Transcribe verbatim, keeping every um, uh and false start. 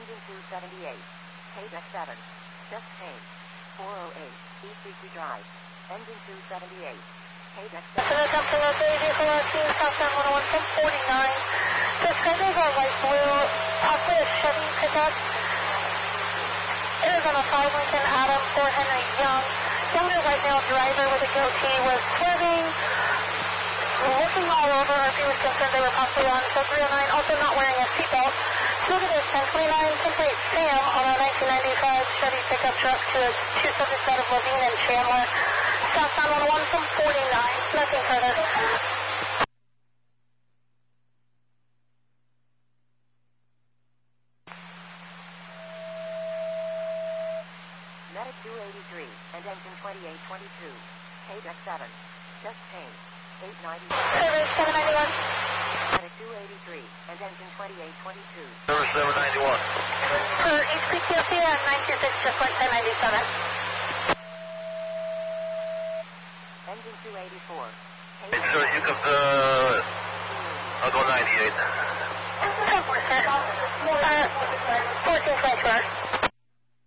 Engine two seventy-eight. K D E C seven. Just change. four oh eight. E C C Drive. Engine two seventy-eight. K D E C seven. Southbound one oh one from forty-nine. Described as a light blue, possibly a Chevy pickup. Arizona five Lincoln Adam for Henry Young. Younger white male driver with a goatee was swerving, looking all over. R P was concerned they were possibly on so three oh nine, also not wearing a seatbelt. Look at this, ten twenty-nine, ten twenty-eight Sam on a nineteen ninety-five Chevy pickup truck to a two subjects out of Levine and Chandler. Southbound one oh one from forty-nine, nothing further. Medic two eighty-three and engine twenty-eight twenty-two. K D E C seven. Just change. eight ninety. Service seven ninety-one. Medic two eighty-three and engine twenty-eight twenty-two. Service seven ninety-one. For H P T O C and nine two six, just like ten ninety-seven. Engine two eighty-four. Hey, sir, you can, uh, I'll go ninety-eight. ten four, sir. Uh, fourteen twenty-four.